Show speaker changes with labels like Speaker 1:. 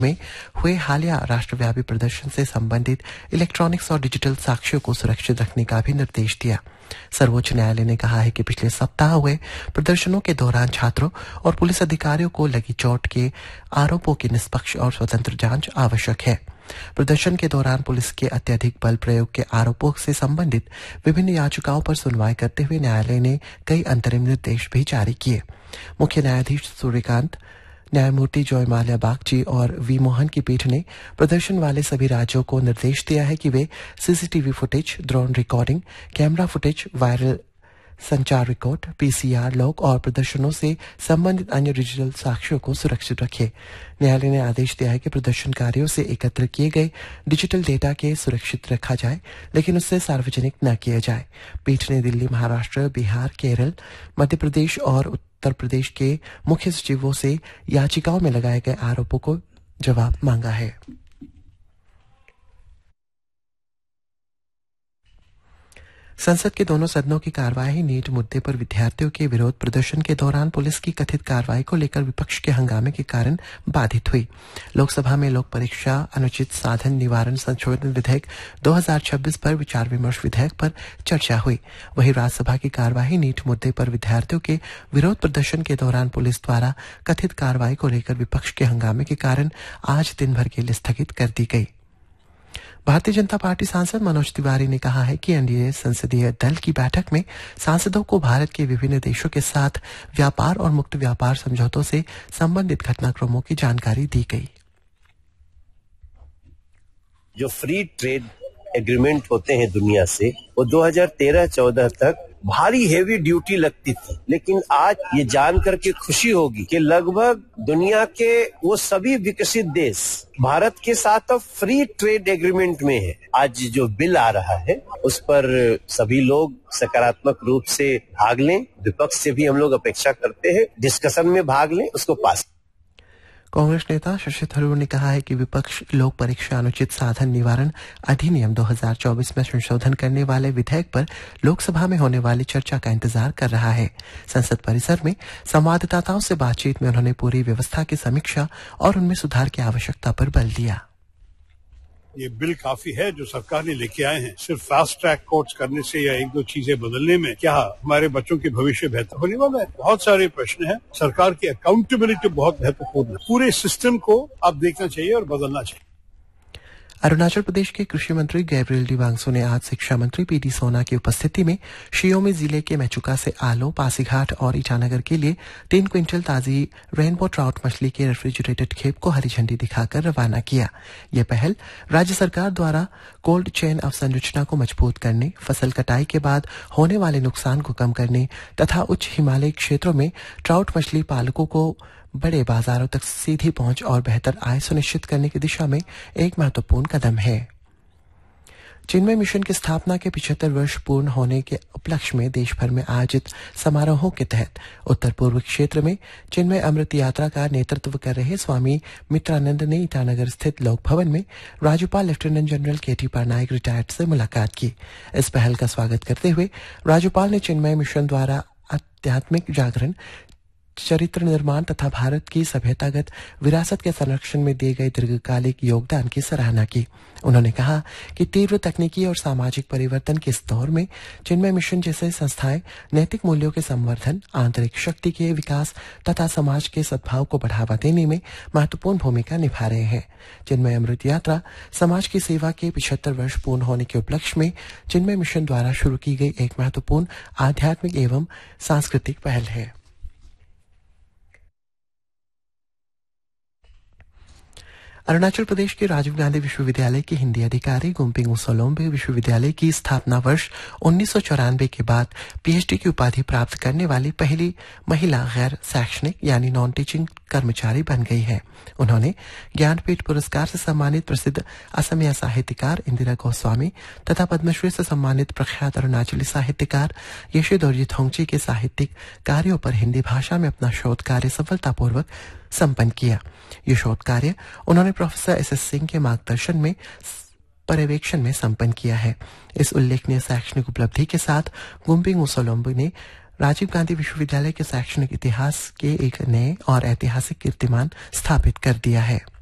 Speaker 1: में हुए हालिया राष्ट्रव्यापी प्रदर्शन से संबंधित इलेक्ट्रॉनिक्स और डिजिटल साक्ष्यों को सुरक्षित रखने का भी निर्देश दिया। सर्वोच्च न्यायालय ने कहा है कि पिछले सप्ताह हुए प्रदर्शनों के दौरान छात्रों और पुलिस अधिकारियों को लगी चोट के आरोपों की निष्पक्ष और स्वतंत्र जांच आवश्यक है। प्रदर्शन के दौरान पुलिस के अत्यधिक बल प्रयोग के आरोपों से संबंधित विभिन्न याचिकाओं पर सुनवाई करते हुए न्यायालय ने कई अंतरिम निर्देश भी जारी किए। मुख्य न्यायाधीश सूर्यकांत, न्यायमूर्ति जयमाल्या बागची और वी मोहन की पीठ ने प्रदर्शन वाले सभी राज्यों को निर्देश दिया है कि वे CCTV footage, drone recording, camera footage, viral संचार रिकॉर्ड, पीसीआर लॉग और प्रदर्शनों से संबंधित अन्य डिजिटल साक्ष्यों को सुरक्षित रखें। न्यायालय ने आदेश दिया है कि प्रदर्शनकारियों से एकत्र किए गए डिजिटल डेटा के सुरक्षित रखा जाए, लेकिन उससे सार्वजनिक न किया जाए। पीठ ने दिल्ली, महाराष्ट्र, बिहार, केरल, मध्य प्रदेश और उत्तर प्रदेश के मुख्य सचिवों से याचिकाओं में लगाए गए आरोपों को जवाब मांगा है। संसद के दोनों सदनों की कार्यवाही नीट मुद्दे पर विद्यार्थियों के विरोध प्रदर्शन के दौरान पुलिस की कथित कार्रवाई को लेकर विपक्ष के हंगामे के कारण बाधित हुई। लोकसभा में लोक परीक्षा अनुचित साधन निवारण संशोधन विधेयक 2026 पर विचार विमर्श विधेयक पर चर्चा हुई। वहीं राज्यसभा की कार्यवाही नीट मुद्दे पर विद्यार्थियों के विरोध प्रदर्शन के दौरान पुलिस द्वारा कथित कार्रवाई को लेकर विपक्ष के हंगामे के कारण आज दिन भर के लिए स्थगित कर दी गई। भारतीय जनता पार्टी सांसद मनोज तिवारी ने कहा है कि एनडीए संसदीय दल की बैठक में सांसदों को भारत के विभिन्न देशों के साथ व्यापार और मुक्त व्यापार समझौतों से संबंधित घटनाक्रमों की जानकारी दी गई।
Speaker 2: जो फ्री ट्रेड एग्रीमेंट होते हैं दुनिया से, वो 2013-14 तक भारी हेवी ड्यूटी लगती थी, लेकिन आज ये जान करके खुशी होगी कि लगभग दुनिया के वो सभी विकसित देश भारत के साथ अब फ्री ट्रेड एग्रीमेंट में है। आज जो बिल आ रहा है उस पर सभी लोग सकारात्मक रूप से भाग लें। विपक्ष से भी हम लोग अपेक्षा करते हैं डिस्कशन में भाग लें, उसको पास।
Speaker 1: कांग्रेस नेता शशि थरूर ने कहा है कि विपक्ष लोक परीक्षा अनुचित साधन निवारण अधिनियम 2024 में संशोधन करने वाले विधेयक पर लोकसभा में होने वाली चर्चा का इंतजार कर रहा है। संसद परिसर में संवाददाताओं से बातचीत में उन्होंने पूरी व्यवस्था की समीक्षा और उनमें सुधार की आवश्यकता पर बल दिया।
Speaker 3: ये बिल काफी है जो सरकार ने लेके आए हैं। सिर्फ फास्ट ट्रैक कोर्ट्स करने से या एक दो चीजें बदलने में क्या हमारे बच्चों के भविष्य बेहतर होने वाला है? बहुत सारे प्रश्न हैं। सरकार की अकाउंटेबिलिटी बहुत महत्वपूर्ण है। पूरे सिस्टम को आप देखना चाहिए और बदलना चाहिए।
Speaker 1: अरुणाचल प्रदेश के कृषि मंत्री गैब्रियल डिवांगसू ने आज शिक्षा मंत्री पीडी सोना की उपस्थिति में शियोमी जिले के मेचुका से आलो, पासीघाट और ईटानगर के लिए 3 क्विंटल ताजी रेनबो ट्राउट मछली के रेफ्रिजरेटेड खेप को हरी झंडी दिखाकर रवाना किया। यह पहल राज्य सरकार द्वारा कोल्ड चेन अवसंरचना को मजबूत करने, फसल कटाई के बाद होने वाले नुकसान को कम करने तथा उच्च हिमालयी क्षेत्रों में ट्राउट मछली पालकों को बड़े बाजारों तक सीधी पहुंच और बेहतर आय सुनिश्चित करने की दिशा में एक महत्वपूर्ण कदम है। चिन्मय मिशन की स्थापना के 75 वर्ष पूर्ण होने के उपलक्ष्य में देश भर में आयोजित समारोहों के तहत उत्तर पूर्व क्षेत्र में चिन्मय अमृत यात्रा का नेतृत्व कर रहे स्वामी मित्रानंद ने ईटानगर स्थित लोक भवन में राज्यपाल लेफ्टिनेंट जनरल केटी पटनायक रिटायर्ड से मुलाकात की। इस पहल का स्वागत करते हुए राज्यपाल ने चिन्मय मिशन द्वारा आध्यात्मिक जागरण, चरित्र निर्माण तथा भारत की सभ्यतागत विरासत के संरक्षण में दिए गए दीर्घकालिक योगदान की सराहना की। उन्होंने कहा कि तीव्र तकनीकी और सामाजिक परिवर्तन के इस दौर में चिन्मय मिशन जैसे संस्थाएं नैतिक मूल्यों के संवर्धन, आंतरिक शक्ति के विकास तथा समाज के सद्भाव को बढ़ावा देने में महत्वपूर्ण भूमिका निभा रहे हैं। चिन्मय अमृत यात्रा समाज की सेवा के 75 वर्ष पूर्ण होने के उपलक्ष्य में चिन्मय मिशन द्वारा शुरू की गई एक महत्वपूर्ण आध्यात्मिक एवं सांस्कृतिक पहल है। अरुणाचल प्रदेश के राजीव गांधी विश्वविद्यालय के हिंदी अधिकारी गुम्पिंग सोलोम्बे विश्वविद्यालय की स्थापना वर्ष 1994 के बाद पीएचडी की उपाधि प्राप्त करने वाली पहली महिला गैर शैक्षणिक यानी नॉन टीचिंग कर्मचारी बन गई है। उन्होंने ज्ञानपीठ पुरस्कार से सम्मानित प्रसिद्ध असमिया साहित्यकार इंदिरा गोस्वामी तथा पद्मश्री से सम्मानित प्रख्यात अरुणाचली साहित्यकार येशे दोरजी थोंगची के साहित्यिक कार्यों पर हिंदी भाषा में अपना शोध कार्य सफलतापूर्वक संपन्न किया। ये शोध कार्य उन्होंने प्रोफेसर एस सिंह के मार्गदर्शन में पर्यवेक्षण में संपन्न किया है। इस उल्लेखनीय शैक्षणिक उपलब्धि के साथ गुम्पिंग सोलोम्बे ने राजीव गांधी विश्वविद्यालय के शैक्षणिक इतिहास के एक नए और ऐतिहासिक कीर्तिमान स्थापित कर दिया है।